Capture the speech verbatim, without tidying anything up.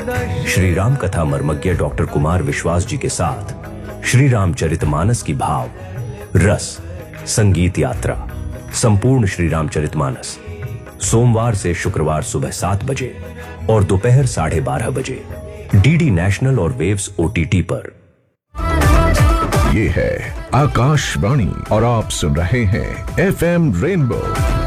श्री राम कथा मर्मज्ञ डॉक्टर कुमार विश्वास जी के साथ श्री रामचरितमानस की भाव रस संगीत यात्रा संपूर्ण श्री रामचरितमानस सोमवार से शुक्रवार सुबह सात बजे और दोपहर साढ़े बारह बजे डीडी नेशनल और वेव्स ओटीटी पर। ये है आकाशवाणी और आप सुन रहे हैं एफएम रेनबो।